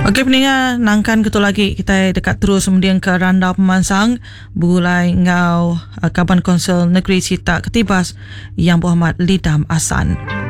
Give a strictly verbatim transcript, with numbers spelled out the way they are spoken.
Okey pendengar, nangkan ketul lagi kita dekat terus kemudian ke Randau Pemansang bulai ngau uh, Kaban Konsel Negeri Sita Ketibas Yang Berhormat Lidam Asan.